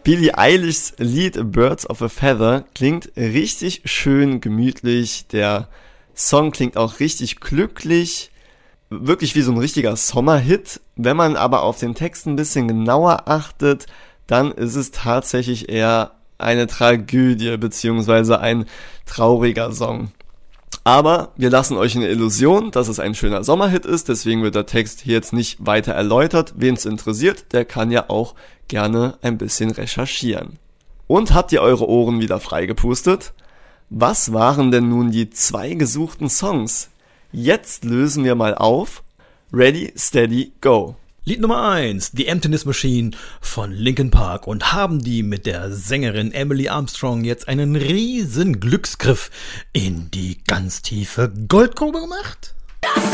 Billie Eilishs Lied Birds of a Feather klingt richtig schön gemütlich. Der Song klingt auch richtig glücklich. Wirklich wie so ein richtiger Sommerhit. Wenn man aber auf den Text ein bisschen genauer achtet, dann ist es tatsächlich eher eine Tragödie beziehungsweise ein trauriger Song. Aber wir lassen euch eine Illusion, dass es ein schöner Sommerhit ist, deswegen wird der Text hier jetzt nicht weiter erläutert. Wen es interessiert, der kann ja auch gerne ein bisschen recherchieren. Und habt ihr eure Ohren wieder freigepustet? Was waren denn nun die 2 gesuchten Songs? Jetzt lösen wir mal auf. Ready, steady, go. Lied Nummer 1, The Emptiness Machine von Linkin Park, und haben die mit der Sängerin Emily Armstrong jetzt einen riesen Glücksgriff in die ganz tiefe Goldgrube gemacht?